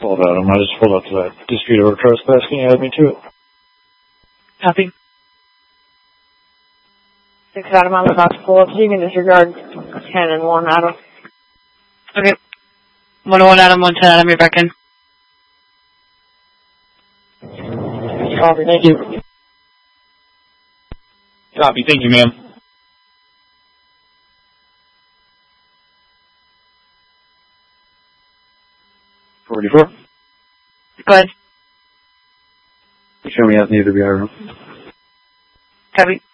Pulled Adam. I just pulled up to that dispute over trespass. Can you add me to it? Copy. 6 Adam, I'm about to pull up, so you can disregard 10 and 1 Adam. Okay. 101 Adam, 110 Adam, you're back in. Copy, thank you. Copy, thank you, ma'am. Go ahead. Show me out in the other BR room. Copy.